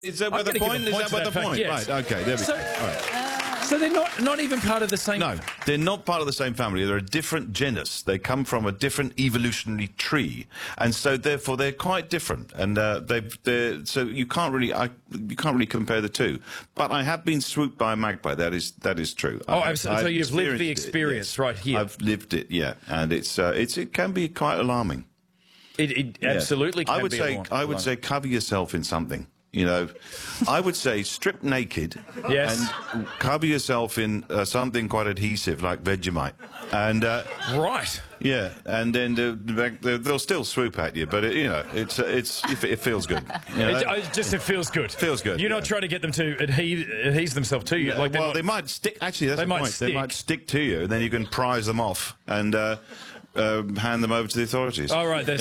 Is that what the point? Is that what the point? Yes. Right. Okay. There we go. All right. So they're not even part of the same... No, they're not part of the same family. They're a different genus. They come from a different evolutionary tree, and so therefore they're quite different. And so you can't really compare the two. But I have been swooped by a magpie. That is true. Oh, so you've lived the experience right here. I've lived it, yeah, and it can be quite alarming. It absolutely can be alarming. I would say cover yourself in something. You know, I would say strip naked and cover yourself in something quite adhesive like Vegemite. And right, yeah, and then they'll still swoop at you, but it feels good. You know? It feels good. Feels good. You're not trying to get them to adhese themselves to you. Yeah, like they might stick. Actually, that's the point. They might stick to you, and then you can prise them off and. Hand them over to the authorities. All right,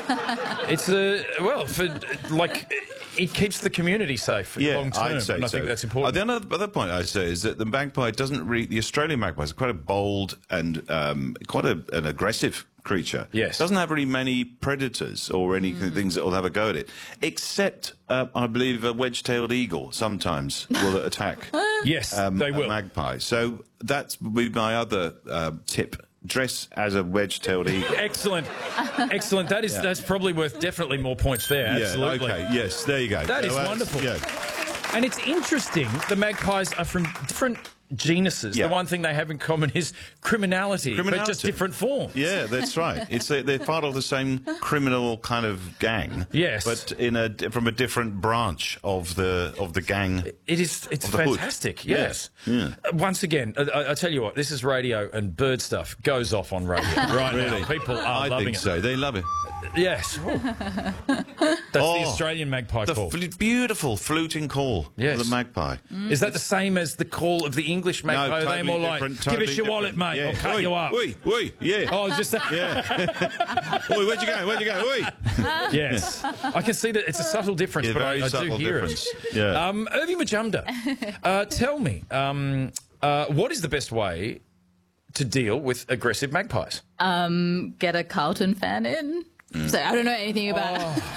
it keeps the community safe long term. I'd say and I think that's important. The other point I say is that the magpie doesn't really. The Australian magpie is quite a bold and quite an aggressive creature. Yes, doesn't have really many predators or any things that will have a go at it, except I believe a wedge-tailed eagle sometimes will attack. Yes, they will. A magpie. So that's my other tip. Dress as a wedge-tailed eagle. Excellent. That's probably worth definitely more points there. Absolutely. Yeah, okay. Yes, there you go. That is wonderful. Yeah. And it's interesting, the magpies are from different genuses. Yeah. The one thing they have in common is criminality, but just different forms. Yeah, that's right. They're part of the same criminal kind of gang. Yes, but from a different branch of the gang. It's fantastic. Yes. Yeah. Once again, I tell you what, this is radio, and bird stuff goes off on radio. Right, really? People are loving it. I think so. They love it. Yes. That's the Australian magpie call. Beautiful fluting call of the magpie. Is that the same as the call of the English magpie? No, totally are they more like, give us your wallet, mate, yeah. I'll cut you up? Oi, yeah. Oh, just that. Yeah. Oi, where'd you go? Oi. Yes. I can see that it's a subtle difference, but I do hear it. Yeah. Irving Majumdar, tell me, what is the best way to deal with aggressive magpies? Get a Carlton fan in. So I don't know anything about.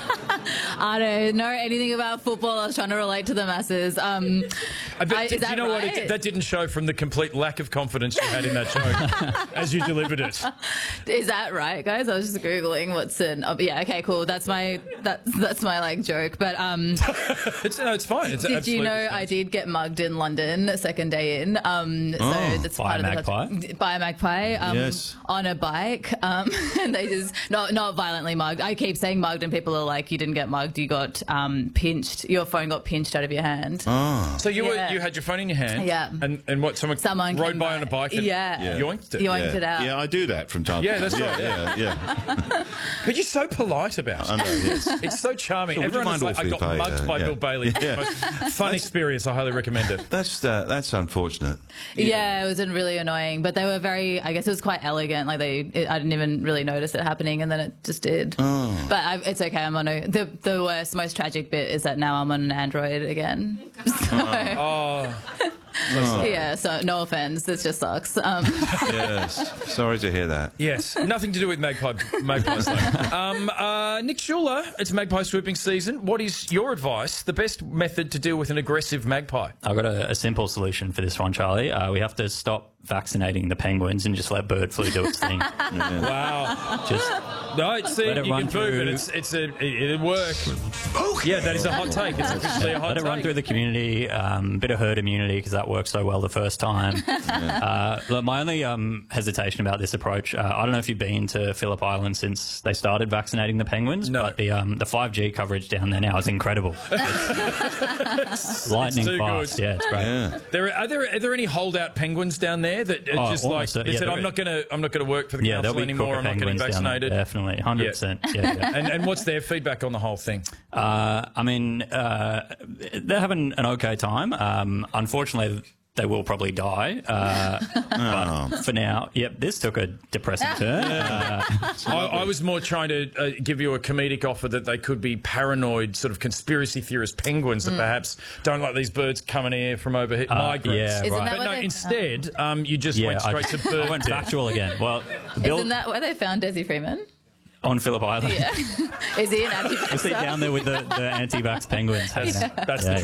I don't know anything about football. I was trying to relate to the masses. Do you know what? That didn't show from the complete lack of confidence you had in that joke as you delivered it. Is that right, guys? I was just googling what's in. Yeah, okay, cool. That's my like joke. But it's fine. Did you know I did get mugged in London second day in? So that's by a magpie. By a magpie. Yes. On a bike. And they just not violently mugged. I keep saying mugged, and people are like, "You didn't get mugged. You got pinched. Your phone got pinched out of your hand." Oh. So you had your phone in your hand. Yeah. And what? Someone rode by on a bike. And yoinked it. Yoinked it out. Yeah, I do that from time to time. Yeah, that's right. Yeah. But you're so polite about it. I know. Yes. It's so charming. So everyone's like, I got mugged by Bill Bailey. Most fun experience. I highly recommend it. That's unfortunate. Yeah, it was really annoying. But they were very. I guess it was quite elegant. Like I didn't even really notice it happening, and then it just did. Oh. But it's okay. I'm on the worst, most tragic bit is that now I'm on an Android again. So, yeah. So no offense, this just sucks. Yes. Sorry to hear that. Yes. Nothing to do with magpies. Nick Schuler, it's magpie swooping season. What is your advice? The best method to deal with an aggressive magpie? I've got a simple solution for this one, Charlie. We have to stop vaccinating the penguins and just let bird flu do its thing. Wow. Let it you run can prove it. It'll work. Yeah, that is a hot take. It's officially a hot take. Let it run through the community, bit of herd immunity because that worked so well the first time. Look, my only hesitation about this approach, I don't know if you've been to Phillip Island since they started vaccinating the penguins, but the 5G coverage down there now is incredible. Lightning fast. Good. Yeah, it's great. Yeah. Are there any holdout penguins down there that just like they said, I'm not gonna work for the council anymore. I'm not getting vaccinated. Definitely, 100%. Yeah. And what's their feedback on the whole thing? I mean, they're having an okay time. Unfortunately, they will probably die. But for now, this took a depressing turn. I was more trying to give you a comedic offer that they could be paranoid, sort of conspiracy theorist penguins that perhaps don't like these birds coming here from over migrants. Yeah, right. But no, instead, you just went straight to bird. I went factual again. Well, Isn't that where they found Desi Freeman? On Phillip Island. Yeah. Is he an anti-vaxxer? We'll sit down there with the anti-vax penguins. That's the